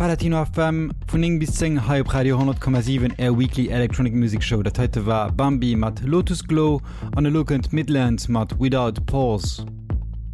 Palatino FM vun eng bis 10 Hype Radio 10,7 Air Weekly Electronic Music Show. Dat heute war Bambi mat Lotus Glow an e Lookend Midlands mat Without Pause.